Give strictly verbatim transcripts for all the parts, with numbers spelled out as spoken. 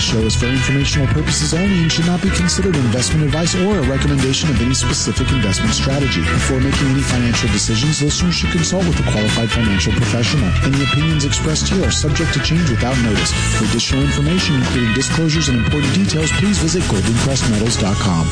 show is for informational purposes only and should not be considered investment advice or a recommendation of any specific investment strategy. Before making any financial decisions, listeners should consult with a qualified financial professional. Any opinions expressed here are subject to change without notice. For additional information, including disclosures and important details, please visit golden crest metals dot com.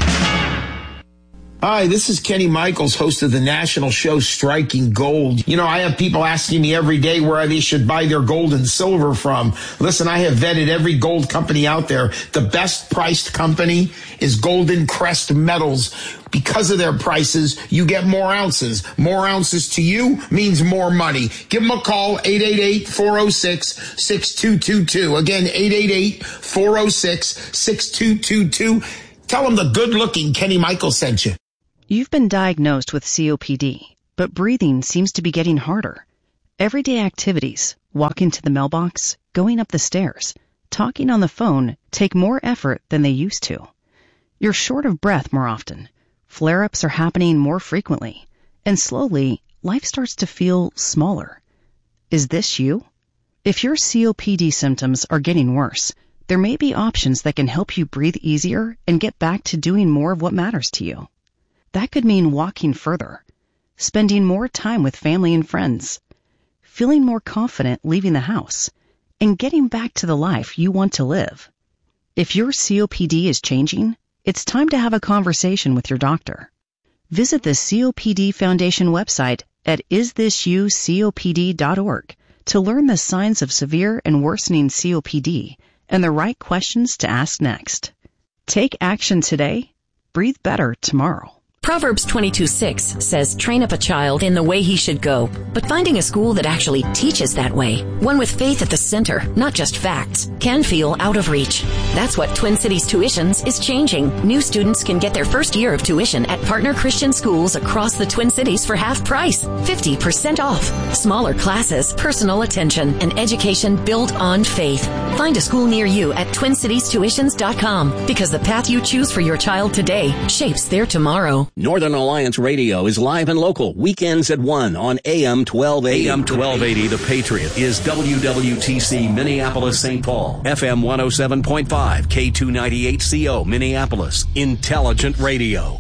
Hi, this is Kenny Michaels, host of the national show Striking Gold. You know, I have people asking me every day where they should buy their gold and silver from. Listen, I have vetted every gold company out there. The best priced company is Golden Crest Metals. Because of their prices, you get more ounces. More ounces to you means more money. Give them a call, eight eight eight, four oh six, six two two two. Again, eight eight eight, four oh six, six two two two. Tell them the good-looking Kenny Michaels sent you. You've been diagnosed with C O P D, but breathing seems to be getting harder. Everyday activities, walking to the mailbox, going up the stairs, talking on the phone take more effort than they used to. You're short of breath more often. Flare-ups are happening more frequently. And slowly, life starts to feel smaller. Is this you? If your C O P D symptoms are getting worse, there may be options that can help you breathe easier and get back to doing more of what matters to you. That could mean walking further, spending more time with family and friends, feeling more confident leaving the house, and getting back to the life you want to live. If your C O P D is changing, it's time to have a conversation with your doctor. Visit the C O P D Foundation website at is this you C O P D dot org to learn the signs of severe and worsening C O P D and the right questions to ask next. Take action today. Breathe better tomorrow. Proverbs twenty-two six says, train up a child in the way he should go. But finding a school that actually teaches that way, one with faith at the center, not just facts, can feel out of reach. That's what Twin Cities Tuitions is changing. New students can get their first year of tuition at partner Christian schools across the Twin Cities for half price, fifty percent off. Smaller classes, personal attention, and education built on faith. Find a school near you at twin cities tuitions dot com because the path you choose for your child today shapes their tomorrow. Northern Alliance Radio is live and local, weekends at one on A M twelve eighty. A M twelve eighty, The Patriot, is W W T C Minneapolis, Saint Paul. F M one oh seven point five, K two ninety-eight C O, Minneapolis. Intelligent radio.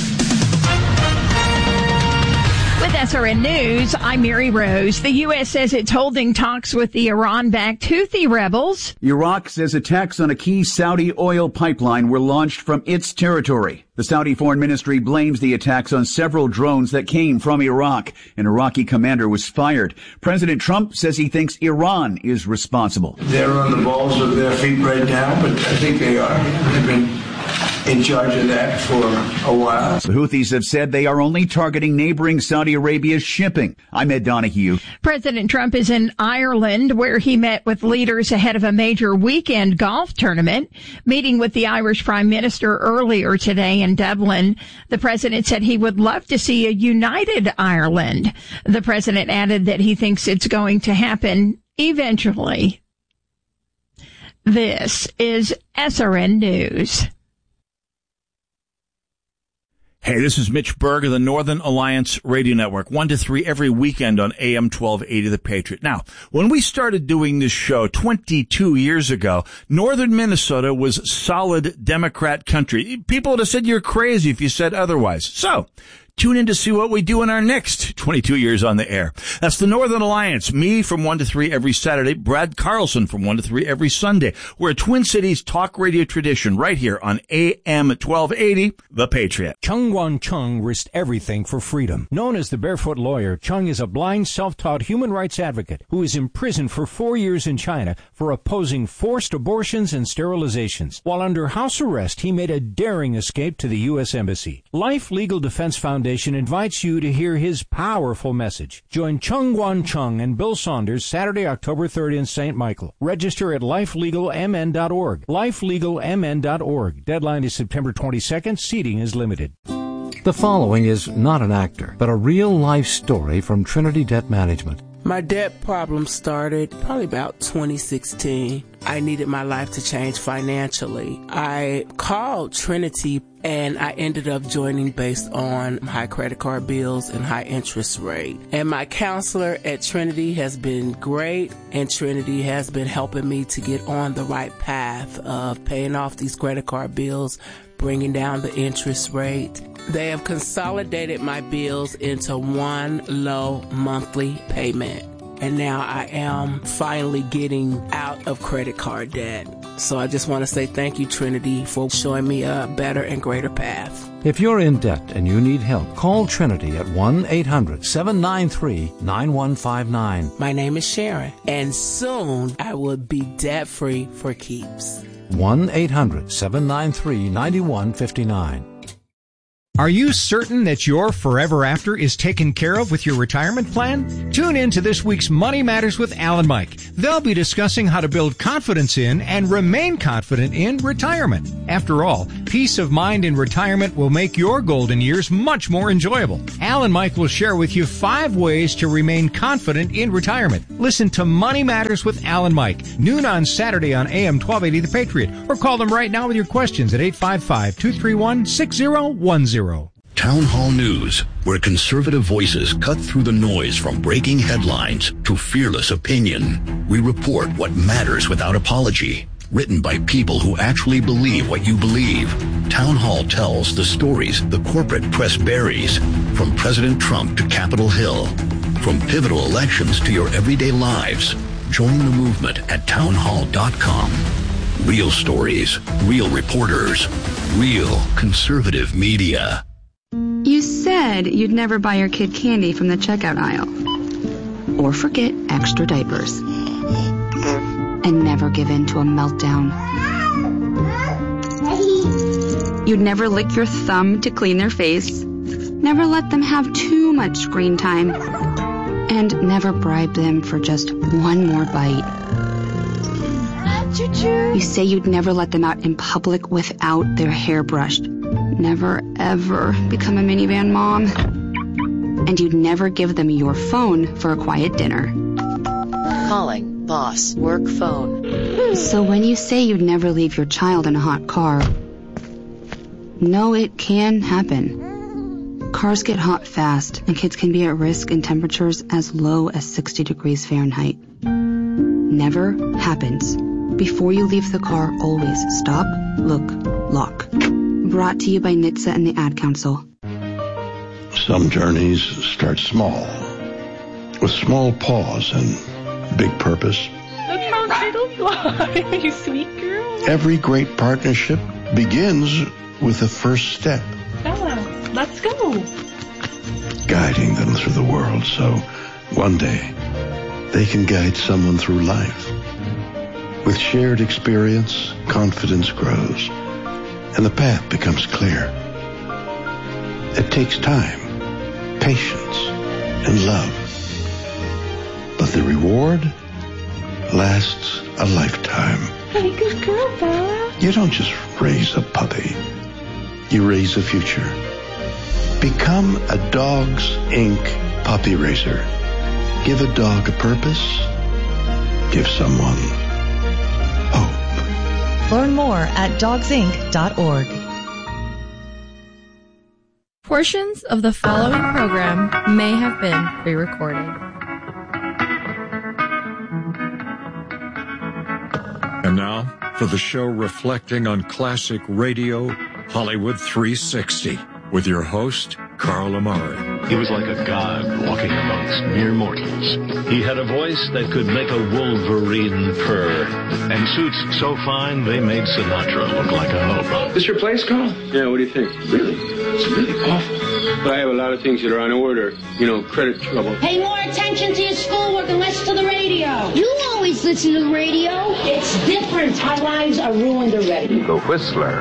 With S R N News, I'm Mary Rose. The U S says it's holding talks with the Iran-backed Houthi rebels. Iraq says attacks on a key Saudi oil pipeline were launched from its territory. The Saudi Foreign Ministry blames the attacks on several drones that came from Iraq. An Iraqi commander was fired. President Trump says he thinks Iran is responsible. They're on the balls of their feet right now, but I think they are. They've been in charge of that for a while. The Houthis have said they are only targeting neighboring Saudi Arabia's shipping. I'm Ed Donahue. President Trump is in Ireland, where he met with leaders ahead of a major weekend golf tournament. Meeting with the Irish Prime Minister earlier today in Dublin, the president said he would love to see a united Ireland. The president added that he thinks it's going to happen eventually. This is S R N News. Hey, this is Mitch Berg of the Northern Alliance Radio Network, one to three every weekend on A M twelve eighty The Patriot. Now, when we started doing this show twenty-two years ago, northern Minnesota was solid Democrat country. People would have said you're crazy if you said otherwise. So, tune in to see what we do in our next twenty-two years on the air. That's the Northern Alliance. Me from one to three every Saturday. Brad Carlson from one to three every Sunday. We're a Twin Cities talk radio tradition right here on A M twelve eighty, The Patriot. Chung Wan Chung risked everything for freedom. Known as the Barefoot Lawyer, Chung is a blind, self-taught human rights advocate who is imprisoned for four years in China for opposing forced abortions and sterilizations. While under house arrest, he made a daring escape to the U S Embassy. Life Legal Defense Foundation invites you to hear his powerful message. Join Chung Wan Chung and Bill Saunders Saturday, October third in Saint Michael. Register at life legal m n dot org. life legal m n dot org. Deadline is September twenty-second. Seating is limited. The following is not an actor, but a real-life story from Trinity Debt Management. My debt problem started probably about twenty sixteen. I needed my life to change financially. I called Trinity and I ended up joining based on high credit card bills and high interest rate. And my counselor at Trinity has been great, and Trinity has been helping me to get on the right path of paying off these credit card bills, bringing down the interest rate. They have consolidated my bills into one low monthly payment. And now I am finally getting out of credit card debt. So I just want to say thank you, Trinity, for showing me a better and greater path. If you're in debt and you need help, call Trinity at one eight hundred seven nine three nine one five nine. My name is Sharon, and soon I will be debt-free for keeps. one eight hundred seven nine three nine one five nine. Are you certain that your forever after is taken care of with your retirement plan? Tune in to this week's Money Matters with Al and Mike. They'll be discussing how to build confidence in and remain confident in retirement. After all, peace of mind in retirement will make your golden years much more enjoyable. Al and Mike will share with you five ways to remain confident in retirement. Listen to Money Matters with Al and Mike, noon on Saturday on A M twelve eighty The Patriot, or call them right now with your questions at eight five five, two three one, six zero one zero. Town Hall News, where conservative voices cut through the noise from breaking headlines to fearless opinion. We report what matters without apology. Written by people who actually believe what you believe. Town Hall tells the stories the corporate press buries, from President Trump to Capitol Hill. From pivotal elections to your everyday lives. Join the movement at town hall dot com. Real stories, real reporters, real conservative media. You said you'd never buy your kid candy from the checkout aisle. Or forget extra diapers. And never give in to a meltdown. You'd never lick your thumb to clean their face. Never let them have too much screen time. And never bribe them for just one more bite. You say you'd never let them out in public without their hair brushed. Never, ever become a minivan mom. And you'd never give them your phone for a quiet dinner. Calling boss work phone. So when you say you'd never leave your child in a hot car, no, it can happen. Cars get hot fast, and kids can be at risk in temperatures as low as sixty degrees Fahrenheit. Never happens. Before you leave the car, always stop, look, lock. Brought to you by N H T S A and the Ad Council. Some journeys start small, with small pause and big purpose. Look how turtles fly, you sweet girl. Every great partnership begins with the first step. Bella, let's go. Guiding them through the world so one day they can guide someone through life. With shared experience, confidence grows, and the path becomes clear. It takes time, patience, and love. But the reward lasts a lifetime. Hey, good girl, Bella. You don't just raise a puppy. You raise a future. Become a Dogs Incorporated puppy raiser. Give a dog a purpose. Give someone hope. Learn more at dogs inc dot org. Portions of the following program may have been pre-recorded. And now, for the show reflecting on classic radio, Hollywood three sixty, with your host, Carl Amari. He was like a god walking amongst mere mortals. He had a voice that could make a wolverine purr, and suits so fine they made Sinatra look like a hobo. This your place, Carl? Yeah, what do you think? Really? It's really awful. But I have a lot of things that are on order. You know, credit trouble. Pay more attention to your schoolwork and less to the radio. You always listen to the radio. It's different. Our lives are ruined already. The Whistler.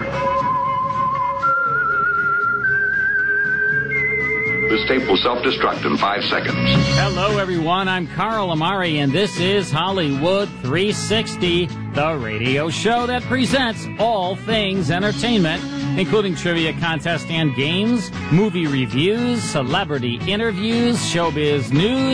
This tape will self-destruct in five seconds. Hello, everyone. I'm Carl Amari, and this is Hollywood three sixty, the radio show that presents all things entertainment, including trivia contests and games, movie reviews, celebrity interviews, showbiz news,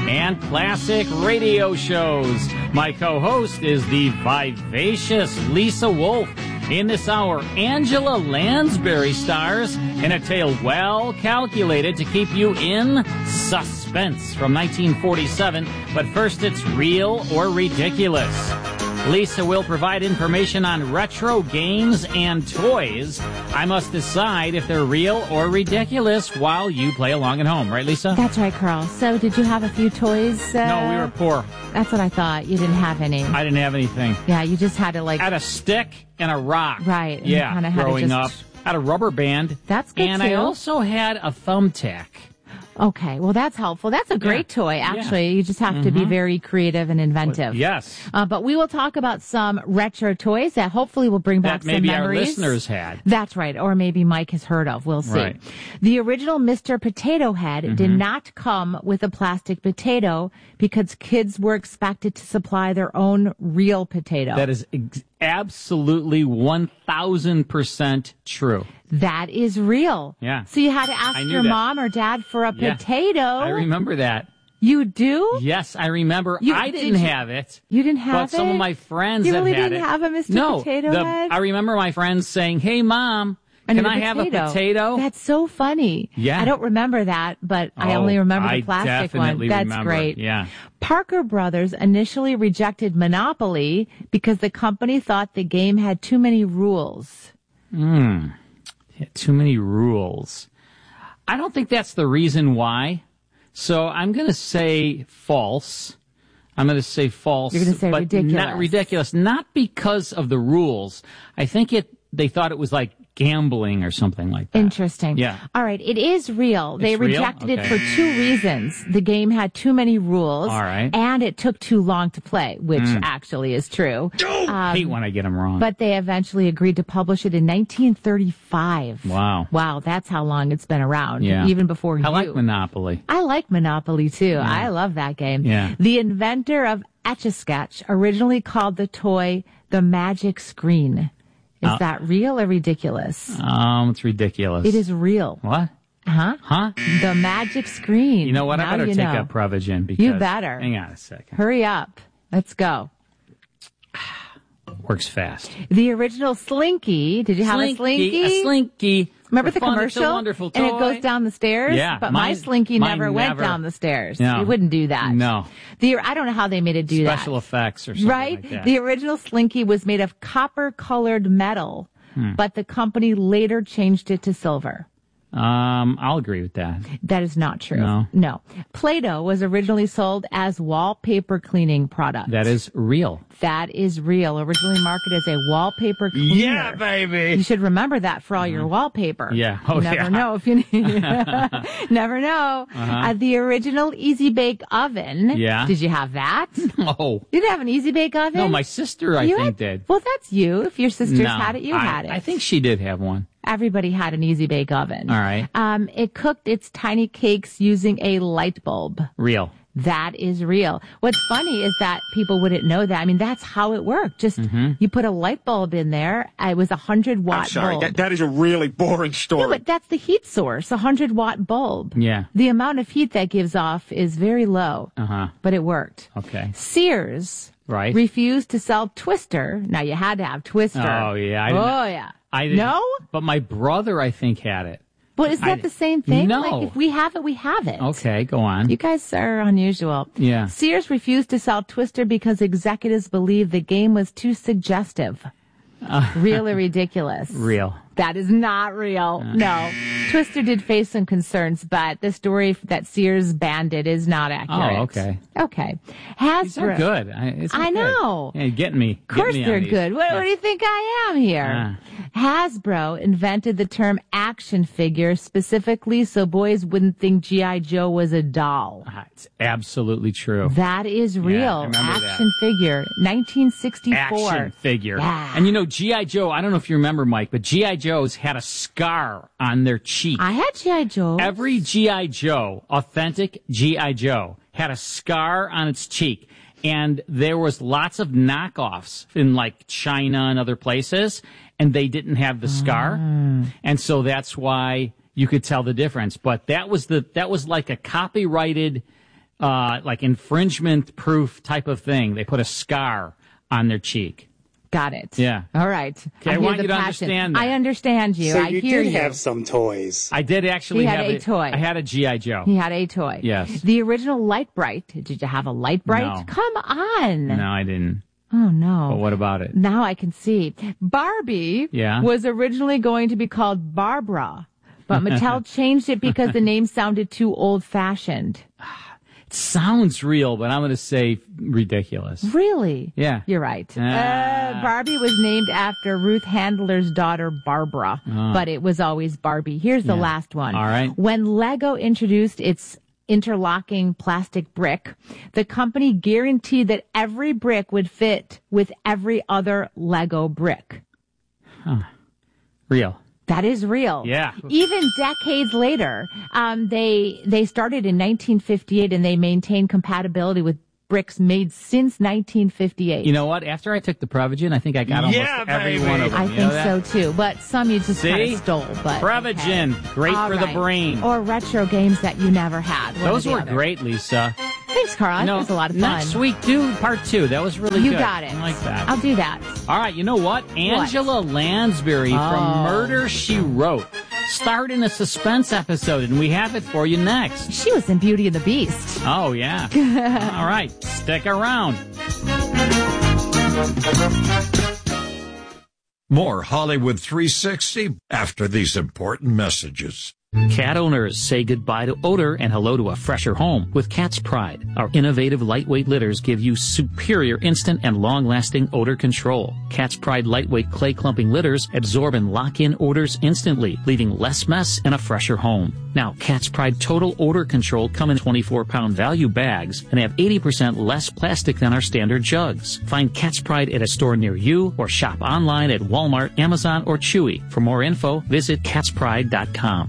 and classic radio shows. My co-host is the vivacious Lisa Wolf. In this hour, Angela Lansbury stars in a tale well calculated to keep you in suspense from nineteen forty-seven. But first, it's Real or Ridiculous. Lisa will provide information on retro games and toys. I must decide if they're real or ridiculous while you play along at home. Right, Lisa? That's right, Carl. So did you have a few toys? Uh, no, we were poor. That's what I thought. You didn't have any. I didn't have anything. Yeah, you just had to like... I had a stick and a rock. Right. Yeah, kind of had growing to just... up. I had a rubber band. That's good, and too. I also had a thumbtack. Okay, well, that's helpful. That's a great yeah. toy, actually. Yeah. You just have mm-hmm. to be very creative and inventive. Well, yes. Uh, but we will talk about some retro toys that hopefully will bring back that maybe some memories. Our listeners had. That's right, or maybe Mike has heard of. We'll see. Right. The original Mister Potato Head mm-hmm. did not come with a plastic potato because kids were expected to supply their own real potato. That is ex- absolutely one thousand percent true. That is real. Yeah. So you had to ask your that. mom or dad for a yeah. potato. I remember that. You do? Yes, I remember. You, I didn't did you, have it. You didn't have but it? But some of my friends you have really had didn't it. have a Mister No, Potato the, Head? I remember my friends saying, "Hey, Mom, I can a I have a potato?" That's so funny. Yeah. I don't remember that, but oh, I only remember the I plastic definitely one. That's remember. great. Yeah. Parker Brothers initially rejected Monopoly because the company thought the game had too many rules. Hmm. Too many rules. I don't think that's the reason why. So I'm going to say false. I'm going to say false. You're going to say but ridiculous. Not ridiculous. Not because of the rules. I think it. They thought it was like gambling or something like that. Interesting. Yeah. All right. It is real. It's they real? rejected Okay. it for two reasons. The game had too many rules. All right. And it took too long to play, which Mm. actually is true. Um, I hate when I get them wrong. But they eventually agreed to publish it in nineteen thirty-five. Wow. Wow. That's how long it's been around. Yeah. Even before I you. like Monopoly. I like Monopoly too. Yeah. I love that game. Yeah. The inventor of Etch-a-Sketch originally called the toy the Magic Screen. Is Uh, that real or ridiculous? Um, it's ridiculous. It is real. What? Huh? Huh? The Magic Screen. You know what? Now I better you take know. up Prevagen because... You better. Hang on a second. Hurry up. Let's go. Works fast. The original Slinky. Did you have a Slinky? A Slinky. Remember the Fun, commercial? It's a wonderful toy. And it goes down the stairs? Yeah. But my mine- Slinky mine never went never. down the stairs. No. It wouldn't do that. No. The I don't know how they made it do that. Special effects or something Right? like that. The original Slinky was made of copper-colored metal, Hmm. but the company later changed it to silver. Um, I'll agree with that. That is not true. No. No. Play-Doh was originally sold as wallpaper cleaning product. That is real. That is real. Originally marketed as a wallpaper cleaner. Yeah, baby. You should remember that for all your wallpaper. Yeah. Oh, you never yeah. know if you need. Never know. Uh-huh. Uh, the original Easy Bake Oven. Yeah. Did you have that? No. You didn't have an Easy Bake Oven? No, my sister, I You think, had- did. Well, that's you. If your sisters No, had it, you I, had it. I think she did have one. Everybody had an Easy Bake Oven. All right. Um, it cooked its tiny cakes using a light bulb. Real. That is real. What's funny is that people wouldn't know that. I mean, that's how it worked. Just Mm-hmm. you put a light bulb in there. It was a hundred watt I'm sorry, bulb. that, that is a really boring story. No, but that's the heat source, a hundred watt bulb. Yeah. The amount of heat that gives off is very low, Uh-huh. but it worked. Okay. Sears Right. refused to sell Twister. Now you had to have Twister. Oh, yeah. I didn't- oh, yeah. I didn't, No? But my brother, I think, had it. Well, isn't I- that the same thing? No. Like, if we have it, we have it. Okay, go on. You guys are unusual. Yeah. Sears refused to sell Twister because executives believed the game was too suggestive. Uh, Really ridiculous. Real. That is not real. Uh. No. Twister did face some concerns, but the story that Sears banned it is not accurate. Oh, okay. Okay. These are Hasbro. good. I, it's I good. know. Yeah, getting me. Of course Get me on they're these. good. What, Yeah. what do you think I am here? Hasbro invented the term action figure specifically so boys wouldn't think G I. Joe was a doll. Ah, It's absolutely true. That is Yeah, I real. remember Action that. figure. nineteen sixty-four. Action figure. Yeah. And you know, G I. Joe, I don't know if you remember, Mike, but G I. Joe's had a scar on their cheek. I had G I. Joe. Every G I. Joe, authentic G I. Joe, had a scar on its cheek. And there was lots of knockoffs in like China and other places, and they didn't have the scar. Mm. And so that's why you could tell the difference. But that was the that was like a copyrighted uh, like infringement-proof type of thing. They put a scar on their cheek. Got it. Yeah. All right. Okay, I, I want you to passion. understand that. I understand you. So I you hear did you. have some toys. I did actually he had have a, a toy. I had a G I. Joe. He had a toy. Yes. The original Light Bright. Did you have a Light Bright? No. Come on. No, I didn't. Oh, no. But what about it? Now I can see. Barbie yeah. was originally going to be called Barbara, but Mattel changed it because the name sounded too old-fashioned. It sounds real, but I'm going to say ridiculous. Really? Yeah. You're right. Ah. Uh, Barbie was named after Ruth Handler's daughter, Barbara, Ah. but it was always Barbie. Here's the Yeah. last one. All right. When Lego introduced its interlocking plastic brick, the company guaranteed that every brick would fit with every other Lego brick. Huh. Real. That is real. Yeah. Even decades later, um, they they started in nineteen fifty-eight and they maintained compatibility with bricks made since nineteen fifty-eight. You know what? After I took the Prevagen, I think I got almost Yeah, every baby. one of them. I You think know that? so too, but some you just kind See? of stole. But Prevagen, okay. great All for the right. brain. Or retro games that you never had. One Those or the were other. great, Lisa. Thanks, Carl. You know, That was a lot of fun. Next week, do part two. That was really you good. got it. I like that. I'll do that. All right, you know what? Angela Lansbury Oh. from Murder, She Wrote starred in a suspense episode, and we have it for you next. She was in Beauty and the Beast. Oh, yeah. All right, stick around. More Hollywood three sixty after these important messages. Cat owners say goodbye to odor and hello to a fresher home with Cat's Pride. Our innovative lightweight litters give you superior instant and long-lasting odor control. Cat's Pride lightweight clay clumping litters absorb and lock in odors instantly, leaving less mess and a fresher home. Now, Cat's Pride Total Odor Control come in twenty-four pound value bags and have eighty percent less plastic than our standard jugs. Find Cat's Pride at a store near you or shop online at Walmart, Amazon, or Chewy. For more info, visit cats pride dot com.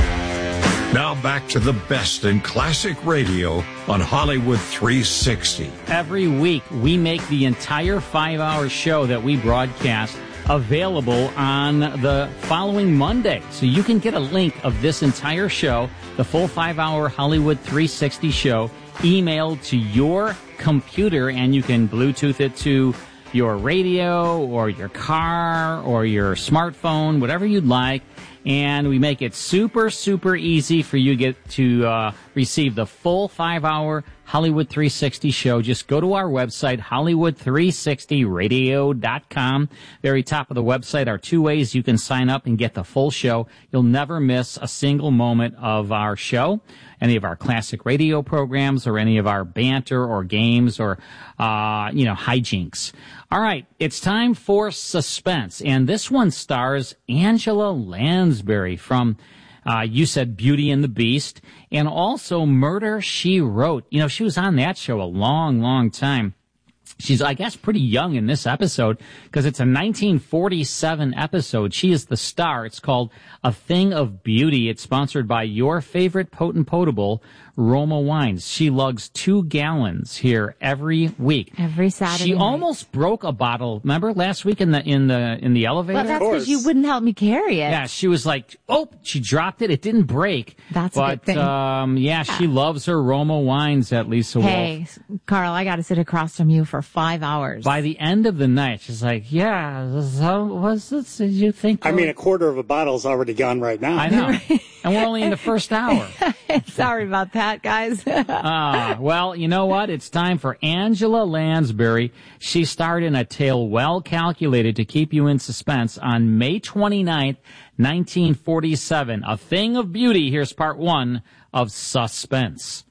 Now back to the best in classic radio on Hollywood three sixty. Every week, we make the entire five-hour show that we broadcast available on the following Monday. So you can get a link of this entire show, the full five-hour Hollywood three sixty show, emailed to your computer, and you can Bluetooth it to your radio or your car or your smartphone, whatever you'd like. And we make it super, super easy for you get to uh, receive the full five-hour Hollywood three sixty show. Just go to our website, Hollywood three sixty radio dot com. Very top of the website are two ways you can sign up and get the full show. You'll never miss a single moment of our show, any of our classic radio programs, or any of our banter or games or, uh, you know, hijinks. All right, it's time for Suspense, and this one stars Angela Lansbury from, uh, you said Beauty and the Beast, and also Murder, She Wrote. You know, she was on that show a long, long time. She's, I guess, pretty young in this episode because it's a nineteen forty-seven episode. She is the star. It's called A Thing of Beauty. It's sponsored by your favorite potent potable, Roma Wines. She lugs two gallons here every week. Every Saturday She night. almost broke a bottle. Remember last week in the in the in the elevator? Well, that's because you wouldn't help me carry it. Yeah, she was like, oh, she dropped it. It didn't break. That's a but, good thing. um, yeah, she loves her Roma Wines at Lisa Wolf. Hey, Carl, I got to sit across from you for five hours. By the end of the night, she's like, yeah, so what's this? Did you think? I mean, a quarter of a bottle's already gone right now. I know. And we're only in the first hour. Sorry about that, guys. Ah, well, you know what? It's time for Angela Lansbury. She starred in a tale well calculated to keep you in suspense on May twenty-ninth, nineteen forty-seven. A Thing of Beauty. Here's part one of Suspense.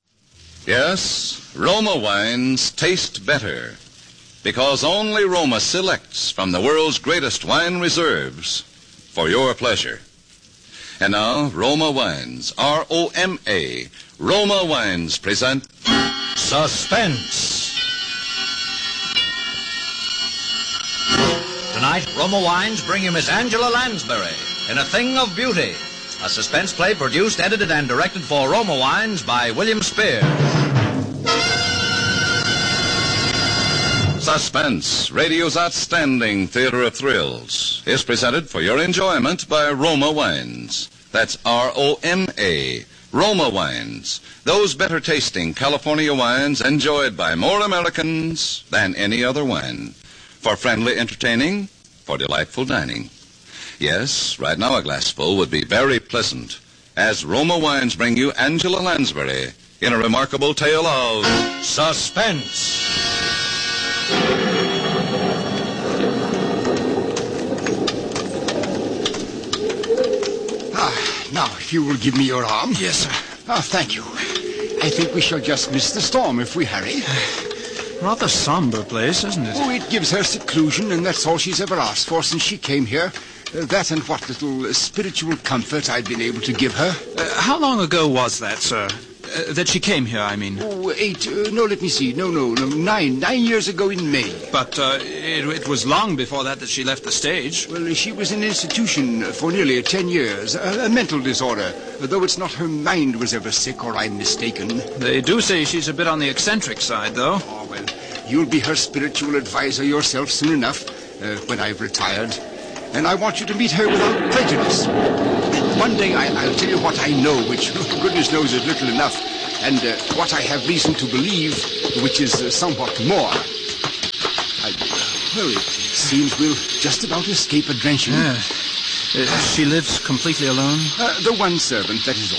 Yes, Roma wines taste better because only Roma selects from the world's greatest wine reserves for your pleasure. And now, Roma Wines, R O M A, Roma Wines present Suspense. Tonight, Roma Wines bring you Miss Angela Lansbury in A Thing of Beauty, a suspense play produced, edited, and directed for Roma Wines by William Spears. Suspense, radio's outstanding theater of thrills, is presented for your enjoyment by Roma Wines. That's R O M A, Roma wines, those better-tasting California wines enjoyed by more Americans than any other wine. For friendly entertaining, for delightful dining. Yes, right now a glassful would be very pleasant, as Roma wines bring you Angela Lansbury in a remarkable tale of suspense. Ah, now, if you will give me your arm. Yes, sir. Ah, thank you. I think we shall just miss the storm if we hurry. Rather somber place, isn't it? Oh, it gives her seclusion, and that's all she's ever asked for since she came here. Uh, that and what little uh, spiritual comfort I've been able to give her. Uh, how long ago was that, sir? Uh, that she came here, I mean. Oh, eight. Uh, no, let me see. No, no, no. Nine. Nine years ago in May. But uh, it, it was long before that that she left the stage. Well, she was in an institution for nearly ten years. A, a mental disorder. Though it's not her mind was ever sick, or I'm mistaken. They do say she's a bit on the eccentric side, though. Oh, well, you'll be her spiritual advisor yourself soon enough, uh, when I've retired. And I want you to meet her without prejudice. One day I, I'll tell you what I know, which goodness knows is little enough, and uh, what I have reason to believe, which is uh, somewhat more. I, well, it seems we'll just about escape a drenching. Yeah. Uh, she lives completely alone? Uh, the one servant, that is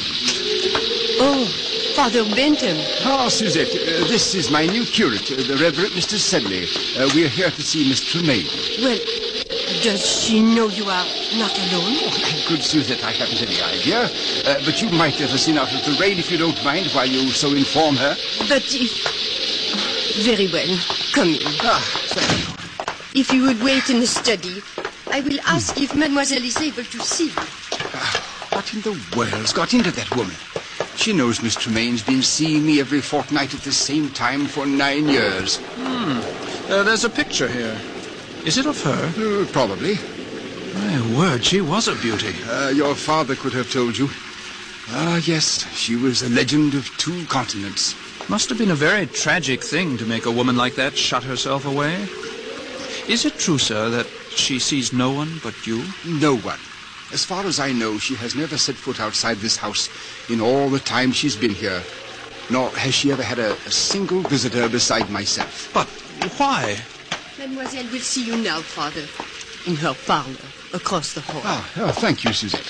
all. Oh, Father Bentham. Ah, Suzette, uh, this is my new curate, uh, the Reverend Mister Sedley. Uh, we're here to see Miss Tremaine. Well, does she know you are not alone? Oh, good Suzette, I haven't any idea. Uh, but you might let us in out of the rain if you don't mind, while you so inform her. But if... Very well. Come in. Ah, thank you. If you would wait in the study, I will ask if Mademoiselle is able to see you. Ah, what in the world's got into that woman? She knows Miss Tremaine's been seeing me every fortnight at the same time for nine years. Hmm. Uh, there's a picture here. Is it of her? Uh, probably. My word, she was a beauty. Uh, your father could have told you. Ah, yes, she was a legend of two continents. Must have been a very tragic thing to make a woman like that shut herself away. Is it true, sir, that she sees no one but you? No one. As far as I know, she has never set foot outside this house in all the time she's been here. Nor has she ever had a, a single visitor beside myself. But why? Mademoiselle will see you now, Father, in her parlor, across the hall. Ah, oh, thank you, Suzette.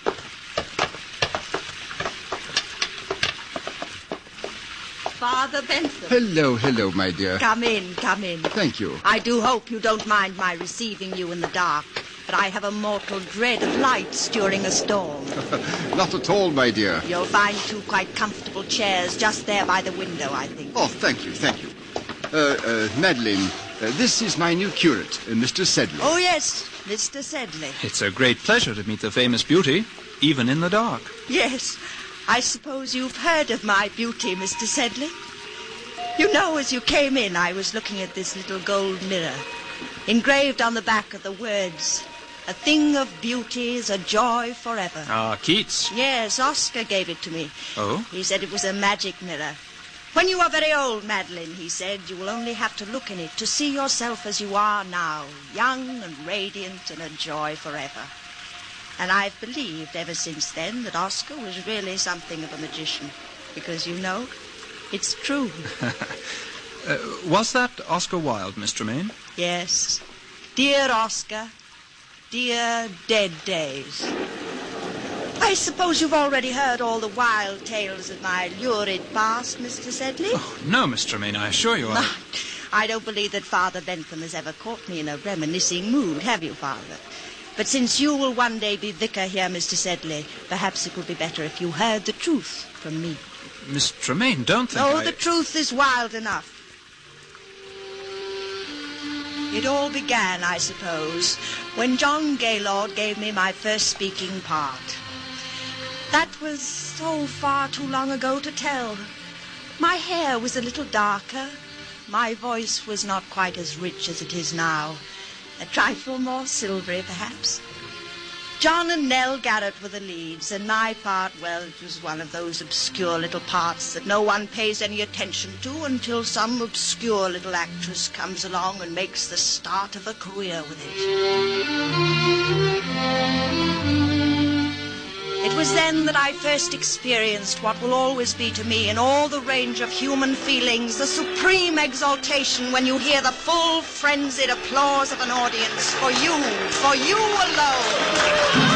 Father Bentham. Hello, hello, my dear. Come in, come in. Thank you. I do hope you don't mind my receiving you in the dark, but I have a mortal dread of lights during a storm. Not at all, my dear. You'll find two quite comfortable chairs just there by the window, I think. Oh, thank you, thank you. Uh, uh, Madeline, uh, this is my new curate, uh, Mister Sedley. Oh, yes, Mister Sedley. It's a great pleasure to meet the famous beauty, even in the dark. Yes, I suppose you've heard of my beauty, Mister Sedley. You know, as you came in, I was looking at this little gold mirror, engraved on the back of the words, "A thing of beauty is a joy forever." Ah, Keats. Yes, Oscar gave it to me. Oh? He said it was a magic mirror. When you are very old, Madeline, he said, you will only have to look in it to see yourself as you are now, young and radiant and a joy forever. And I've believed ever since then that Oscar was really something of a magician, because, you know, it's true. uh, was that Oscar Wilde, Miss Tremaine? Yes. Dear Oscar, dear dead days. I suppose you've already heard all the wild tales of my lurid past, Mister Sedley? Oh, no, Miss Tremaine, I assure you I... I don't believe that Father Bentham has ever caught me in a reminiscing mood, have you, Father? But since you will one day be vicar here, Mister Sedley, perhaps it would be better if you heard the truth from me. Miss Tremaine, don't think Oh, I... the truth is wild enough. It all began, I suppose, when John Gaylord gave me my first speaking part. That was so far too long ago to tell. My hair was a little darker. My voice was not quite as rich as it is now. A trifle more silvery, perhaps. John and Nell Garrett were the leads, and my part, well, it was one of those obscure little parts that no one pays any attention to until some obscure little actress comes along and makes the start of a career with it. It was then that I first experienced what will always be to me in all the range of human feelings, the supreme exaltation when you hear the full frenzied applause of an audience for you, for you alone.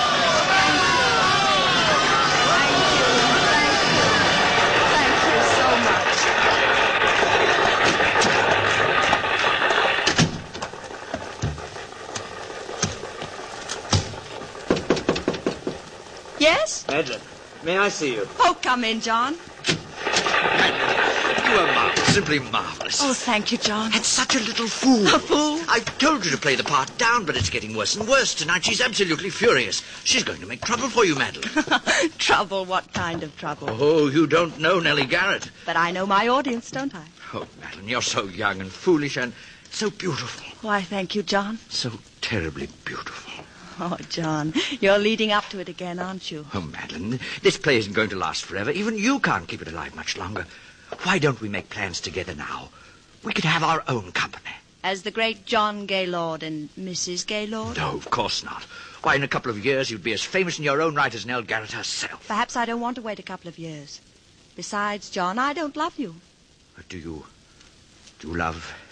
Yes? Madeline, may I see you? Oh, come in, John. You are marvelous, simply marvelous. Oh, thank you, John. And such a little fool. A fool? I told you to play the part down, but it's getting worse and worse tonight. She's absolutely furious. She's going to make trouble for you, Madeline. Trouble? What kind of trouble? Oh, you don't know Nellie Garrett. But I know my audience, don't I? Oh, Madeline, you're so young and foolish and so beautiful. Why, thank you, John. So terribly beautiful. Oh, John, you're leading up to it again, aren't you? Oh, Madeline, this play isn't going to last forever. Even you can't keep it alive much longer. Why don't we make plans together now? We could have our own company. As the great John Gaylord and Missus Gaylord? No, of course not. Why, in a couple of years, you'd be as famous in your own right as Nell Garrett herself. Perhaps I don't want to wait a couple of years. Besides, John, I don't love you. But do you... do you love